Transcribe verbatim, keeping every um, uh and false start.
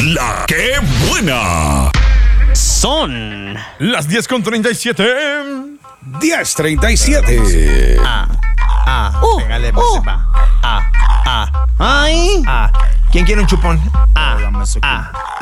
La que buena. Son las diez con treinta y siete. diez treinta y siete. Ah, ah, Uh, pégale, uh. se va. Ah, ah, Ay. ah. ¿Quién quiere un chupón? Ah, ah,